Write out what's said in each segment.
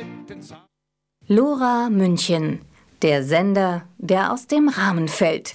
Lora München, der Sender, der aus dem Rahmen fällt.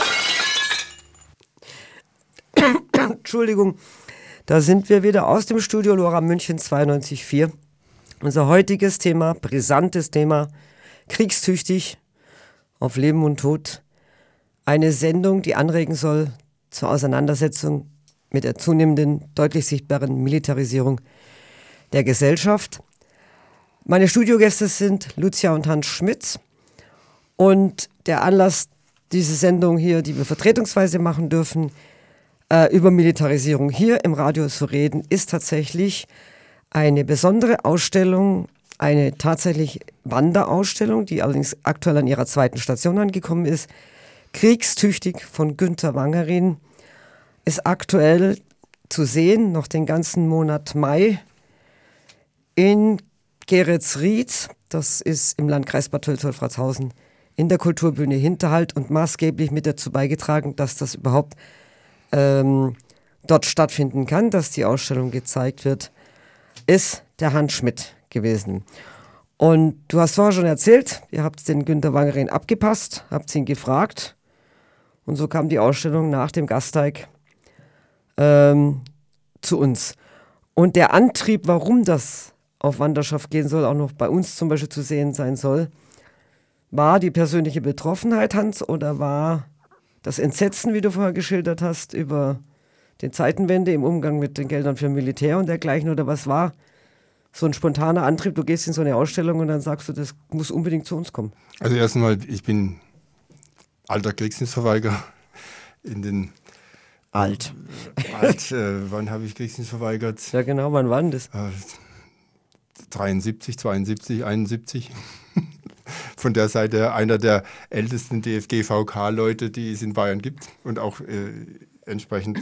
Entschuldigung, da sind wir wieder aus dem Studio Lora München 92.4. Unser heutiges Thema, brisantes Thema, kriegstüchtig, auf Leben und Tod. Eine Sendung, die anregen soll zur Auseinandersetzung mit der zunehmenden, deutlich sichtbaren Militarisierung der Gesellschaft. Meine Studiogäste sind Lucia und Hans Schmitz. Und der Anlass, diese Sendung hier, die wir vertretungsweise machen dürfen, über Militarisierung hier im Radio zu reden, ist tatsächlich eine besondere Ausstellung, eine tatsächlich Wanderausstellung, die allerdings aktuell an ihrer zweiten Station angekommen ist. Kriegstüchtig von Günter Wangerin ist aktuell zu sehen, noch den ganzen Monat Mai, in Geretsried, das ist im Landkreis Bad Tölz-Wolfratshausen, in der Kulturbühne Hinterhalt und maßgeblich mit dazu beigetragen, dass das überhaupt dort stattfinden kann, dass die Ausstellung gezeigt wird, ist der Hans Schmidt gewesen. Und du hast vorher schon erzählt, ihr habt den Günter Wangerin abgepasst, habt ihn gefragt und so kam die Ausstellung nach dem Gasteig zu uns. Und der Antrieb, warum das auf Wanderschaft gehen soll, auch noch bei uns zum Beispiel zu sehen sein soll, war die persönliche Betroffenheit, Hans, oder war das Entsetzen, wie du vorher geschildert hast, über die Zeitenwende im Umgang mit den Geldern für Militär und dergleichen, oder was war so ein spontaner Antrieb? Du gehst in so eine Ausstellung und dann sagst du, das muss unbedingt zu uns kommen. Also erstmal, ich bin alter Kriegsdienstverweigerer in den... Wann habe ich Kriegsdienst verweigert? Ja genau, wann war denn das? 73, 72, 71. Von der Seite einer der ältesten DFG-VK-Leute, die es in Bayern gibt und auch entsprechend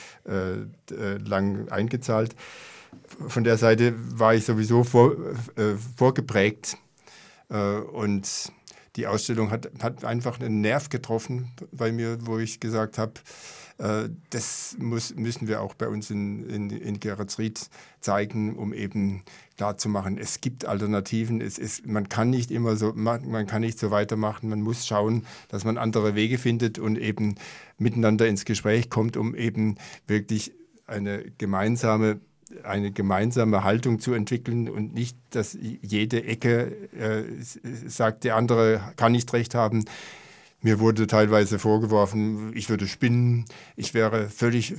lang eingezahlt. Von der Seite war ich sowieso vorgeprägt und die Ausstellung hat einfach einen Nerv getroffen bei mir, wo ich gesagt habe, das müssen wir auch bei uns in Geretsried zeigen, um eben klarzumachen, es gibt Alternativen. Man kann nicht so weitermachen. Man muss schauen, dass man andere Wege findet und eben miteinander ins Gespräch kommt, um eben wirklich eine gemeinsame Haltung zu entwickeln und nicht, dass jede Ecke sagt, der andere kann nicht recht haben. Mir wurde teilweise vorgeworfen, ich würde spinnen, ich wäre völlig